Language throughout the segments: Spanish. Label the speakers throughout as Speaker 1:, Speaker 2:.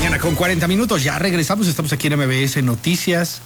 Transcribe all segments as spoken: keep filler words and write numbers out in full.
Speaker 1: mañana con cuarenta minutos. Ya regresamos, estamos aquí en M B S Noticias.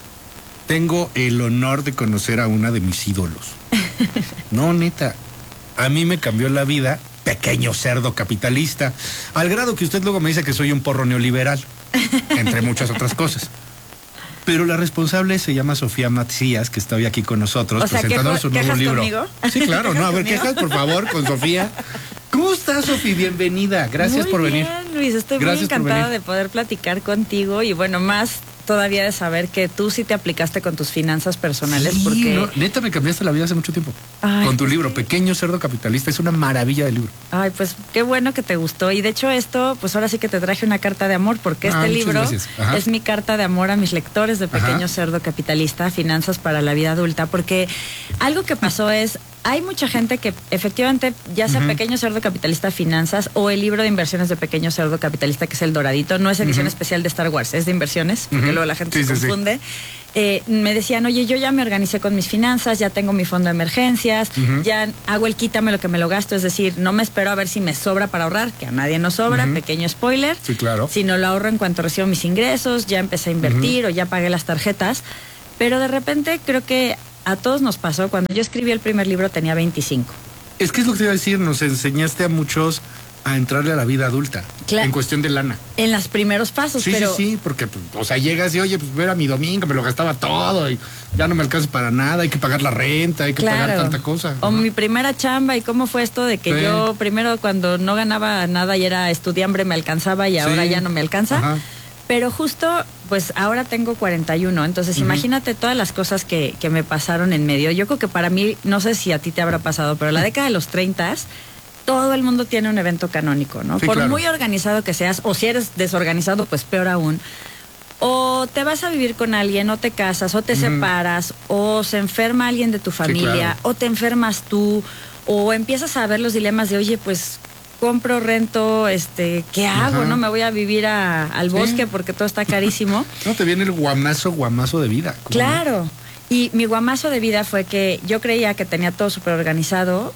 Speaker 1: Tengo el honor de conocer a una de mis ídolos. No, neta, a mí me cambió la vida, pequeño cerdo capitalista, al grado que usted luego me dice que soy un porro neoliberal, entre muchas otras cosas. Pero la responsable se llama Sofía Macías, que está hoy aquí con nosotros,
Speaker 2: o sea,
Speaker 1: presentando su nuevo libro.
Speaker 2: Conmigo?
Speaker 1: Sí, claro, no, a ver, quejas por favor con Sofía. ¿Cómo estás, Sofía? Bienvenida, gracias
Speaker 2: muy
Speaker 1: por
Speaker 2: bien,
Speaker 1: venir.
Speaker 2: Luis, estoy
Speaker 1: Gracias
Speaker 2: muy encantada de poder platicar contigo y bueno, más todavía de saber que tú sí te aplicaste con tus finanzas personales.
Speaker 1: Sí,
Speaker 2: porque
Speaker 1: no, neta me cambiaste la vida hace mucho tiempo. Ay, con tu libro, Pequeño Cerdo Capitalista, es una maravilla de libro.
Speaker 2: Ay, pues qué bueno que te gustó. Y de hecho esto, pues ahora sí que te traje una carta de amor, porque este
Speaker 1: ah,
Speaker 2: libro
Speaker 1: es
Speaker 2: mi carta de amor a mis lectores de Pequeño
Speaker 1: Ajá.
Speaker 2: Cerdo Capitalista, Finanzas para la Vida Adulta, porque algo que pasó es, hay mucha gente que efectivamente, ya sea uh-huh. Pequeño Cerdo Capitalista Finanzas o el libro de inversiones de Pequeño Cerdo Capitalista, que es el doradito, no es edición uh-huh. especial de Star Wars, es de inversiones, porque uh-huh. luego la gente sí, se sí, confunde. Sí. Eh, me decían, oye, yo ya me organicé con mis finanzas, ya tengo mi fondo de emergencias, uh-huh. ya hago el quítame lo que me lo gasto, es decir, no me espero a ver si me sobra para ahorrar, que a nadie nos sobra, uh-huh. pequeño spoiler,
Speaker 1: sí, claro.
Speaker 2: sino lo ahorro en cuanto recibo mis ingresos, ya empecé a invertir uh-huh. o ya pagué las tarjetas, pero de repente creo que a todos nos pasó, cuando yo escribí el primer libro tenía veinticinco.
Speaker 1: Es que es lo que te iba a decir, nos enseñaste a muchos a entrarle a la vida adulta, claro, en cuestión de lana.
Speaker 2: En los primeros pasos,
Speaker 1: sí,
Speaker 2: pero...
Speaker 1: Sí, sí, porque, pues, o sea, llegas y, oye, pues, era mi domingo, me lo gastaba todo y ya no me alcanza para nada, hay que pagar la renta, hay que claro. pagar tanta cosa.
Speaker 2: O uh-huh. mi primera chamba, y cómo fue esto de que sí. yo primero cuando no ganaba nada y era estudiambre me alcanzaba y ahora sí. ya no me alcanza. Ajá. Pero justo, pues ahora tengo cuarenta y uno, entonces uh-huh. imagínate todas las cosas que, que me pasaron en medio. Yo creo que para mí, no sé si a ti te habrá pasado, pero la década de los treinta, todo el mundo tiene un evento canónico, ¿no?
Speaker 1: Sí,
Speaker 2: Por
Speaker 1: claro.
Speaker 2: muy organizado que seas, o si eres desorganizado, pues peor aún. O te vas a vivir con alguien, o te casas, o te uh-huh. separas, o se enferma alguien de tu familia, sí, claro. o te enfermas tú, o empiezas a ver los dilemas de, oye, pues... compro, rento, este, ¿qué hago? Ajá. ¿No? Me voy a vivir a, al sí. bosque porque todo está carísimo.
Speaker 1: No, te viene el guamazo, guamazo de vida.
Speaker 2: Claro.
Speaker 1: No?
Speaker 2: Y mi guamazo de vida fue que yo creía que tenía todo súper organizado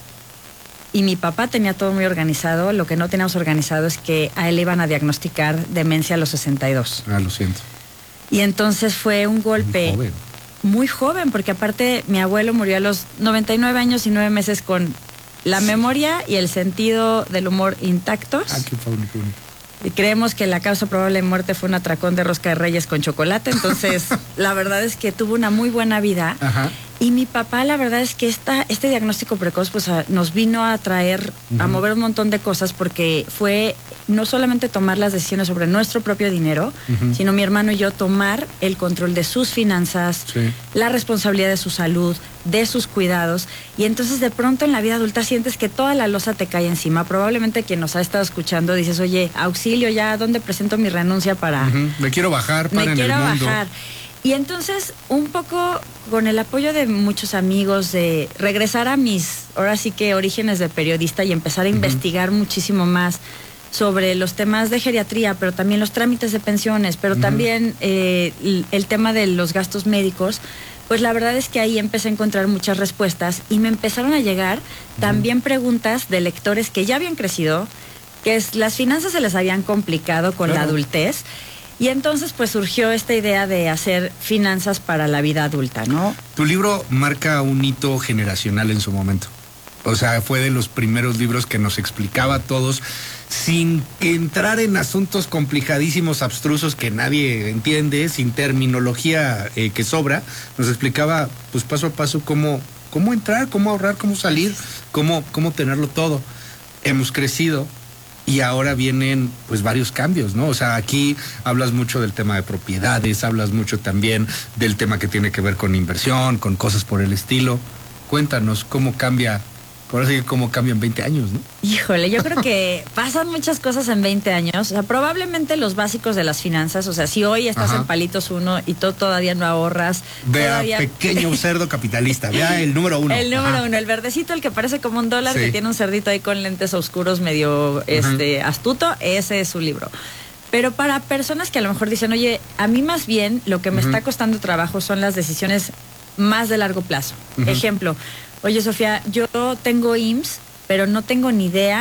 Speaker 2: y mi papá tenía todo muy organizado. Lo que no teníamos organizado es que a él le iban a diagnosticar demencia a los sesenta y dos.
Speaker 1: Ah, lo siento.
Speaker 2: Y entonces fue un golpe...
Speaker 1: Muy joven.
Speaker 2: Muy joven, porque aparte mi abuelo murió a los noventa y nueve años y nueve meses con... la memoria y el sentido del humor intactos.
Speaker 1: Ah, qué bonito.
Speaker 2: Y creemos que la causa probable de muerte fue un atracón de rosca de reyes con chocolate. Entonces, la verdad es que tuvo una muy buena vida.
Speaker 1: Ajá.
Speaker 2: Y mi papá, la verdad es que esta, este diagnóstico precoz pues, a, nos vino a traer, uh-huh. a mover un montón de cosas, porque fue no solamente tomar las decisiones sobre nuestro propio dinero, uh-huh. sino mi hermano y yo tomar el control de sus finanzas,
Speaker 1: sí.
Speaker 2: la responsabilidad de su salud, de sus cuidados. Y entonces de pronto en la vida adulta sientes que toda la losa te cae encima. Probablemente quien nos ha estado escuchando dices, oye, auxilio, ya, ¿dónde presento mi renuncia para...?
Speaker 1: Uh-huh. Me quiero bajar para
Speaker 2: Me
Speaker 1: en
Speaker 2: quiero
Speaker 1: el mundo.
Speaker 2: bajar. Y entonces, un poco con el apoyo de muchos amigos, de regresar a mis, ahora sí que orígenes de periodista y empezar a uh-huh. investigar muchísimo más sobre los temas de geriatría, pero también los trámites de pensiones, pero uh-huh. también eh, el, el tema de los gastos médicos, pues la verdad es que ahí empecé a encontrar muchas respuestas y me empezaron a llegar uh-huh. también preguntas de lectores que ya habían crecido, que es, las finanzas se les habían complicado con claro. la adultez. Y entonces pues surgió esta idea de hacer finanzas para la vida adulta, ¿no?
Speaker 1: Tu libro marca un hito generacional en su momento. O sea, fue de los primeros libros que nos explicaba a todos, sin entrar en asuntos complicadísimos, abstrusos que nadie entiende, sin terminología eh, que sobra, nos explicaba pues paso a paso cómo, cómo entrar, cómo ahorrar, cómo salir, cómo, cómo tenerlo todo. Hemos crecido. Y ahora vienen pues varios cambios, ¿no? O sea, aquí hablas mucho del tema de propiedades, hablas mucho también del tema que tiene que ver con inversión, con cosas por el estilo. Cuéntanos cómo cambia, por así cómo cambian veinte años, ¿no?
Speaker 2: Híjole, yo creo que pasan muchas cosas en veinte años. O sea, probablemente los básicos de las finanzas, o sea, si hoy estás Ajá. en palitos uno y tú todavía no ahorras.
Speaker 1: Vea,
Speaker 2: todavía...
Speaker 1: Pequeño Cerdo Capitalista, vea el número uno.
Speaker 2: El número
Speaker 1: Ajá.
Speaker 2: uno, el verdecito, el que parece como un dólar,
Speaker 1: sí.
Speaker 2: que tiene un cerdito ahí con lentes oscuros medio este, uh-huh. astuto, ese es su libro. Pero para personas que a lo mejor dicen, oye, a mí más bien lo que me uh-huh. está costando trabajo son las decisiones más de largo plazo. Uh-huh. Ejemplo, oye, Sofía, yo tengo I M S S, pero no tengo ni idea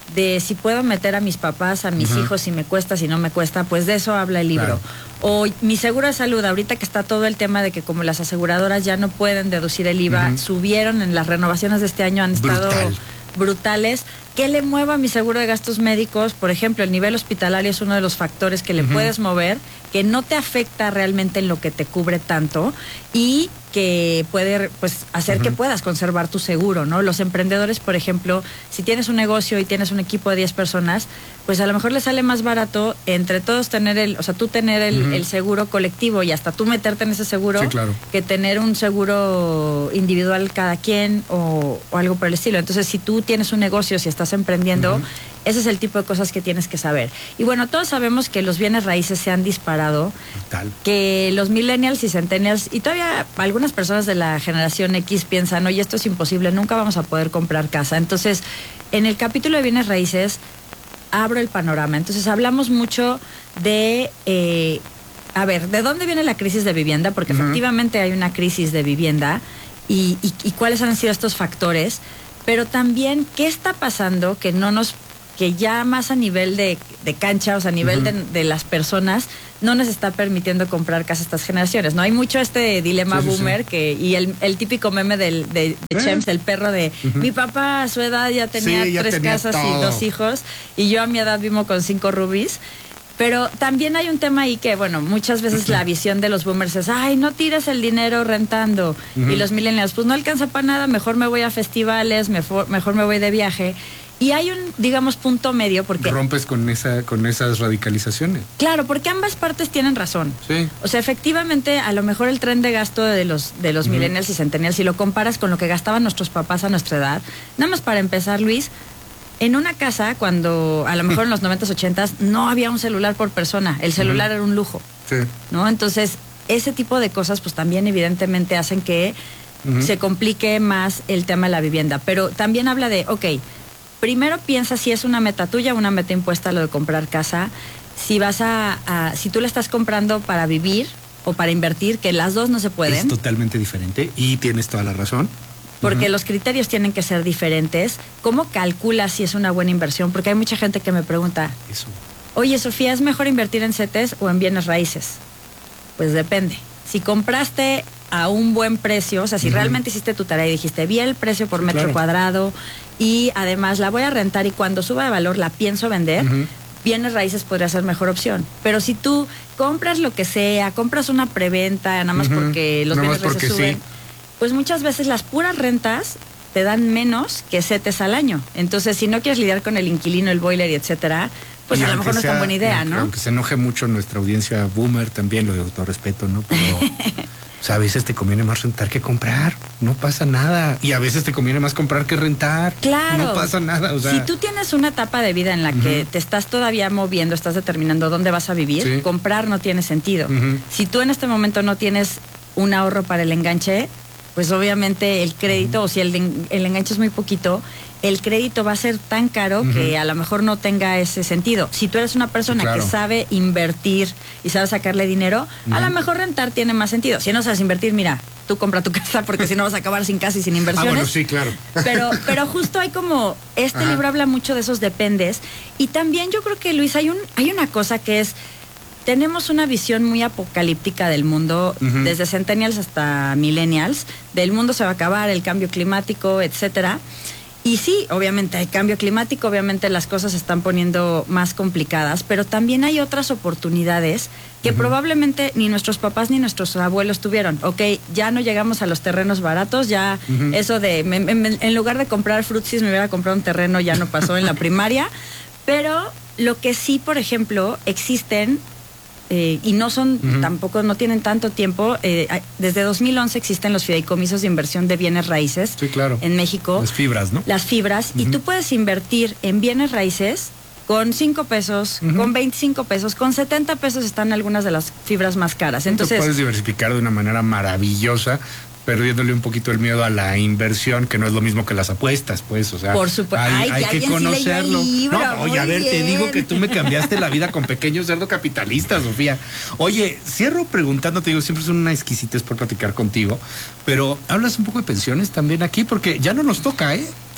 Speaker 2: de si puedo meter a mis papás, a mis uh-huh. hijos, si me cuesta, si no me cuesta, pues de eso habla el libro. Claro. O mi seguro de salud, ahorita que está todo el tema de que como las aseguradoras ya no pueden deducir el I V A, uh-huh. subieron en las renovaciones de este año, han estado Brutal. brutales. ¿Qué le muevo a mi seguro de gastos médicos? Por ejemplo, el nivel hospitalario es uno de los factores que le uh-huh. puedes mover, que no te afecta realmente en lo que te cubre tanto y que puede pues hacer uh-huh. que puedas conservar tu seguro, ¿no? Los emprendedores, por ejemplo, si tienes un negocio y tienes un equipo de diez personas, pues a lo mejor les sale más barato entre todos tener el, o sea, tú tener el, uh-huh. el seguro colectivo y hasta tú meterte en ese seguro,
Speaker 1: sí, claro.
Speaker 2: que tener un seguro individual cada quien o, o algo por el estilo. Entonces, si tú tienes un negocio, si estás emprendiendo, uh-huh. ese es el tipo de cosas que tienes que saber. Y bueno, todos sabemos que los bienes raíces se han disparado,
Speaker 1: Tal.
Speaker 2: que los millennials y centennials, y todavía algunas personas de la generación X piensan, oye, esto es imposible, nunca vamos a poder comprar casa. Entonces, en el capítulo de bienes raíces, abro el panorama. Entonces, hablamos mucho de, eh, a ver, ¿de dónde viene la crisis de vivienda? Porque uh-huh. efectivamente hay una crisis de vivienda y, y, y cuáles han sido estos factores, pero también qué está pasando que no nos que ya más a nivel de, de cancha, o sea, a nivel uh-huh. de, de las personas, no nos está permitiendo comprar casa estas generaciones, ¿no? Hay mucho este dilema sí, boomer sí, sí. que y el, el típico meme del, de, de ¿Eh? Chems, el perro de uh-huh. mi papá a su edad ya tenía sí, ya tres tenía casas todo. Y dos hijos, y yo a mi edad vivo con cinco rubis. Pero también hay un tema ahí que, bueno, muchas veces la visión de los boomers es, ay, no tires el dinero rentando. Uh-huh. Y los millennials, pues no alcanza para nada, mejor me voy a festivales, mejor, mejor me voy de viaje. Y hay un, digamos, punto medio porque...
Speaker 1: Rompes con esa con esas radicalizaciones.
Speaker 2: Claro, porque ambas partes tienen razón.
Speaker 1: Sí.
Speaker 2: O sea, efectivamente, a lo mejor el tren de gasto de los, de los uh-huh. millennials y centennials, si lo comparas con lo que gastaban nuestros papás a nuestra edad, nada más para empezar, Luis... En una casa, cuando a lo mejor en los noventas, ochentas, no había un celular por persona. El celular uh-huh. era un lujo.
Speaker 1: Sí.
Speaker 2: ¿No? Entonces, ese tipo de cosas, pues también evidentemente hacen que uh-huh. se complique más el tema de la vivienda. Pero también habla de, ok, primero piensa si es una meta tuya o una meta impuesta lo de comprar casa. Si vas a, a, si tú la estás comprando para vivir o para invertir, que las dos no se pueden.
Speaker 1: Es totalmente diferente y tienes toda la razón.
Speaker 2: Porque
Speaker 1: uh-huh.
Speaker 2: los criterios tienen que ser diferentes. ¿Cómo calculas si es una buena inversión? Porque hay mucha gente que me pregunta,
Speaker 1: Eso.
Speaker 2: oye, Sofía, ¿es mejor invertir en C E T E S o en bienes raíces? Pues depende. Si compraste a un buen precio, o sea, si uh-huh. realmente hiciste tu tarea y dijiste, vi el precio por metro
Speaker 1: claro.
Speaker 2: cuadrado y además la voy a rentar y cuando suba de valor la pienso vender, uh-huh. bienes raíces podría ser mejor opción. Pero si tú compras lo que sea, compras una preventa, nada más uh-huh. porque los
Speaker 1: nada
Speaker 2: bienes raíces
Speaker 1: porque
Speaker 2: suben...
Speaker 1: Sí.
Speaker 2: Pues muchas veces las puras rentas te dan menos que C E T E S al año. Entonces, si no quieres lidiar con el inquilino, el boiler y etcétera, pues y a lo mejor no sea, es tan buena idea, ¿no?
Speaker 1: Aunque se enoje mucho nuestra audiencia boomer también, lo de autorrespeto, ¿no? Pero, o sea, a veces te conviene más rentar que comprar. No pasa nada. Y a veces te conviene más comprar que rentar.
Speaker 2: Claro.
Speaker 1: No pasa nada, o sea...
Speaker 2: Si tú tienes una etapa de vida en la que uh-huh. te estás todavía moviendo, estás determinando dónde vas a vivir, sí. comprar no tiene sentido. Uh-huh. Si tú en este momento no tienes un ahorro para el enganche, pues obviamente el crédito, uh-huh. o si el, el enganche es muy poquito, el crédito va a ser tan caro uh-huh. que a lo mejor no tenga ese sentido. Si tú eres una persona claro. que sabe invertir y sabe sacarle dinero, uh-huh. a lo mejor rentar tiene más sentido. Si no sabes invertir, mira, tú compra tu casa porque si no vas a acabar sin casa y sin inversiones.
Speaker 1: Ah, bueno, sí, claro.
Speaker 2: Pero, pero justo hay como, este Ajá. libro habla mucho de esos dependes. Y también yo creo que, Luis, hay, un, hay una cosa que es... Tenemos una visión muy apocalíptica del mundo, uh-huh. desde centennials hasta millennials. Del mundo se va a acabar, el cambio climático, etcétera. Y sí, obviamente hay cambio climático, obviamente las cosas se están poniendo más complicadas, pero también hay otras oportunidades que uh-huh. probablemente ni nuestros papás ni nuestros abuelos tuvieron. Ok, ya no llegamos a los terrenos baratos, ya uh-huh. eso de, me, me, en lugar de comprar frutsis me hubiera comprado un terreno, ya no pasó en la primaria. Pero lo que sí, por ejemplo, existen... Eh, y no son, uh-huh. tampoco no tienen tanto tiempo. Eh, desde dos mil once existen los fideicomisos de inversión de bienes raíces
Speaker 1: sí, claro.
Speaker 2: en México.
Speaker 1: Las fibras, ¿no?
Speaker 2: Las fibras. Uh-huh. Y tú puedes invertir en bienes raíces con cinco pesos, uh-huh. con veinticinco pesos, con setenta pesos están algunas de las fibras más caras. Entonces,
Speaker 1: tú puedes diversificar de una manera maravillosa, perdiéndole un poquito el miedo a la inversión, que no es lo mismo que las apuestas, pues, o sea,
Speaker 2: por supuesto,
Speaker 1: hay,
Speaker 2: Ay,
Speaker 1: hay que conocerlo.
Speaker 2: Sí libro,
Speaker 1: no, oye, a ver,
Speaker 2: bien.
Speaker 1: te digo que tú me cambiaste la vida con Pequeño Cerdo Capitalista, Sofía. Oye, cierro preguntándote, digo, siempre es una exquisitez por platicar contigo, pero hablas un poco de pensiones también aquí, porque ya no nos toca, ¿eh?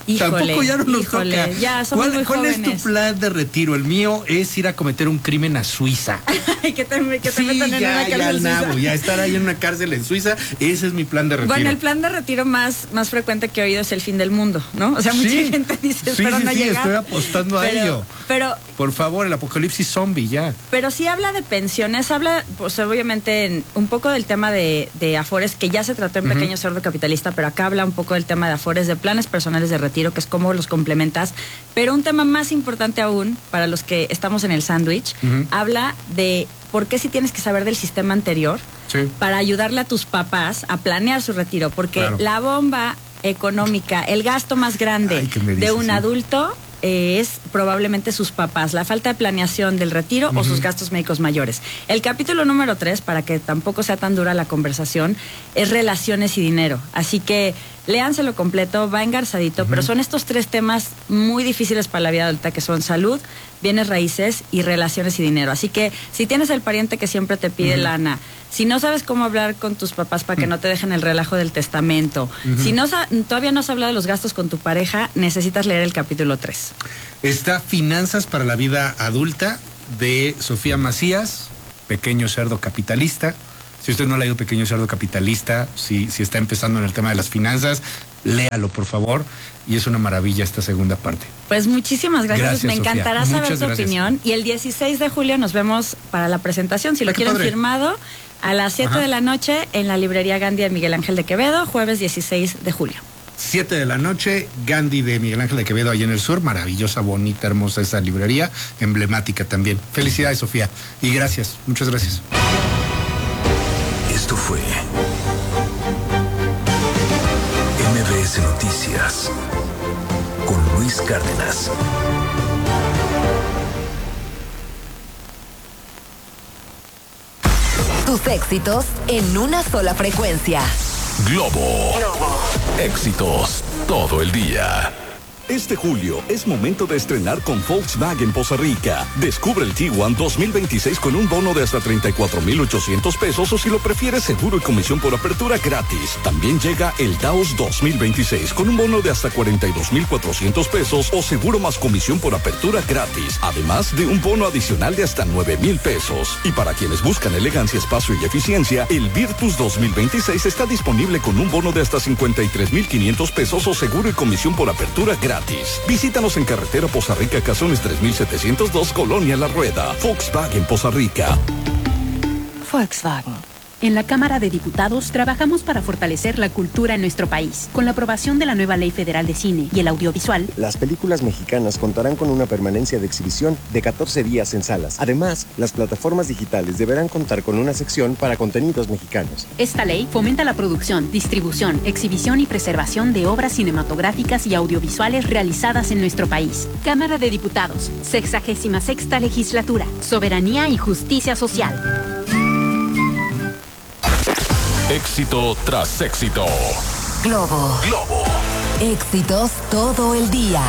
Speaker 2: Híjole,
Speaker 1: Tampoco ya no nos
Speaker 2: híjole,
Speaker 1: toca.
Speaker 2: ya somos
Speaker 1: ¿Cuál,
Speaker 2: muy
Speaker 1: ¿Cuál es tu
Speaker 2: jóvenes.
Speaker 1: plan de retiro? El mío es ir a cometer un crimen a Suiza.
Speaker 2: que te, que te
Speaker 1: Sí,
Speaker 2: metan en
Speaker 1: ya,
Speaker 2: una
Speaker 1: ya
Speaker 2: cárcel
Speaker 1: al nabo,
Speaker 2: suiza.
Speaker 1: ya estar ahí en una cárcel en Suiza, ese es mi plan de retiro.
Speaker 2: Bueno, el plan de retiro más, más frecuente que he oído es el fin del mundo, ¿no? O sea, mucha
Speaker 1: Sí.
Speaker 2: gente dice,
Speaker 1: Sí,
Speaker 2: espero
Speaker 1: sí,
Speaker 2: no
Speaker 1: sí,
Speaker 2: llegar.
Speaker 1: estoy apostando a
Speaker 2: pero,
Speaker 1: ello.
Speaker 2: Pero,
Speaker 1: Por favor, el apocalipsis zombie, ya.
Speaker 2: pero sí habla de pensiones, habla, pues obviamente, en, un poco del tema de, de Afores, que ya se trató en
Speaker 1: Ujú.
Speaker 2: Pequeño Cerdo Capitalista, pero acá habla un poco del tema de Afores, de planes personales de retiro, que es cómo los complementas. Pero un tema más importante aún, para los que estamos en el sándwich,
Speaker 1: Ujú.
Speaker 2: habla de por qué sí tienes que saber del sistema anterior
Speaker 1: Sí.
Speaker 2: para ayudarle a tus papás a planear su retiro, porque
Speaker 1: Claro.
Speaker 2: la bomba económica, el gasto más grande
Speaker 1: Ay, ¿qué me
Speaker 2: de
Speaker 1: dices?
Speaker 2: un
Speaker 1: Sí.
Speaker 2: adulto eh, es probablemente sus papás, la falta de planeación del retiro o sus gastos médicos mayores. El capítulo número tres, para que tampoco sea tan dura la conversación, es relaciones y dinero. Así que léanselo completo, va engarzadito, pero son estos tres temas muy difíciles para la vida adulta, que son salud, bienes raíces y relaciones y dinero. Así que si tienes el pariente que siempre te pide lana, si no sabes cómo hablar con tus papás para que no te dejen el relajo del testamento, si no sa- todavía no has hablado de los gastos con tu pareja, necesitas leer el capítulo tres.
Speaker 1: Está Finanzas para la Vida Adulta de Sofía Macías, Pequeño Cerdo Capitalista. Si usted no ha leído Pequeño Cerdo Capitalista, si, si está empezando en el tema de las finanzas, léalo, por favor. Y es una maravilla esta segunda parte.
Speaker 2: Pues muchísimas gracias,
Speaker 1: Gracias,
Speaker 2: me
Speaker 1: Sofía.
Speaker 2: encantará saber
Speaker 1: Muchas
Speaker 2: tu
Speaker 1: gracias.
Speaker 2: opinión. Y el dieciséis de julio nos vemos para la presentación, si lo
Speaker 1: Ah, qué
Speaker 2: quieren
Speaker 1: padre.
Speaker 2: firmado, a las siete
Speaker 1: Ajá.
Speaker 2: de la noche en la librería Gandhi de Miguel Ángel de Quevedo, jueves dieciséis de julio.
Speaker 1: Siete de la noche, Gandhi de Miguel Ángel de Quevedo, allá en el sur. Maravillosa, bonita, hermosa esa librería, emblemática también. Felicidades, Sofía. Y gracias, muchas gracias.
Speaker 3: Esto fue M B S Noticias con Luis Cárdenas.
Speaker 4: Tus éxitos en una sola frecuencia.
Speaker 3: Globo. Éxitos todo el día.
Speaker 5: Este julio es momento de estrenar con Volkswagen Poza Rica. Descubre el Tiguan dos mil veintiséis con un bono de hasta treinta y cuatro mil ochocientos pesos o si lo prefieres seguro y comisión por apertura gratis. También llega el Taos dos mil veintiséis con un bono de hasta cuarenta y dos mil cuatrocientos pesos o seguro más comisión por apertura gratis. Además de un bono adicional de hasta nueve mil pesos. Y para quienes buscan elegancia, espacio y eficiencia, el Virtus dos mil veintiséis está disponible con un bono de hasta cincuenta y tres mil quinientos pesos o seguro y comisión por apertura gratis. Visítanos en carretera Poza Rica, Cazones tres mil setecientos dos, Colonia La Rueda. Volkswagen Poza Rica.
Speaker 6: Volkswagen. En la Cámara de Diputados trabajamos para fortalecer la cultura en nuestro país. Con la aprobación de la nueva Ley Federal de Cine y el Audiovisual,
Speaker 7: Las películas mexicanas contarán con una permanencia de exhibición de catorce días en salas. Además, las plataformas digitales deberán contar con una sección para contenidos mexicanos.
Speaker 6: esta ley fomenta la producción, distribución, exhibición y preservación de obras cinematográficas y audiovisuales realizadas en nuestro país. Cámara de Diputados, sexagésima sexta legislatura, soberanía y justicia social.
Speaker 3: Éxito tras éxito.
Speaker 4: Globo.
Speaker 3: Globo.
Speaker 4: Éxitos todo el día.